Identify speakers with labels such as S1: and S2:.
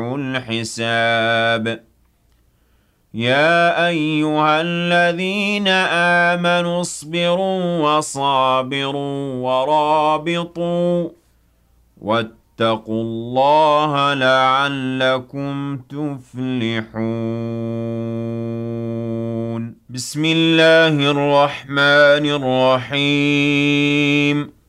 S1: الحساب يا أيها الذين آمنوا اصبروا وصابروا ورابطوا واتقوا الله لعلكم تفلحون بسم الله الرحمن الرحيم